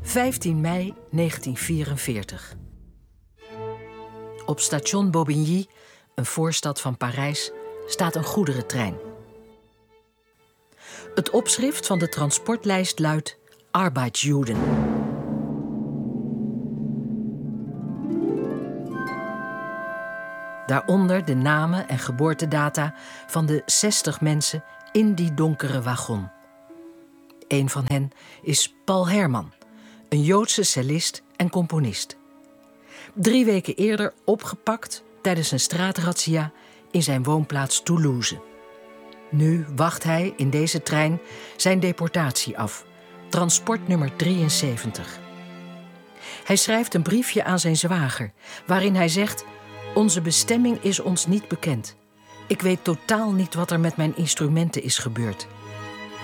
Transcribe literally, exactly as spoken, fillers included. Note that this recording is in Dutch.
vijftien mei negentien vierenveertig. Op station Bobigny, een voorstad van Parijs, staat een goederentrein. Het opschrift van de transportlijst luidt Arbeidsjuden. Daaronder de namen en geboortedata van de zestig mensen in die donkere wagon. Een van hen is Paul Herman, een Joodse cellist en componist. Drie weken eerder opgepakt tijdens een straatrazzia in zijn woonplaats Toulouse. Nu wacht hij in deze trein zijn deportatie af, transportnummer drieënzeventig. Hij schrijft een briefje aan zijn zwager, waarin hij zegt: onze bestemming is ons niet bekend. Ik weet totaal niet wat er met mijn instrumenten is gebeurd.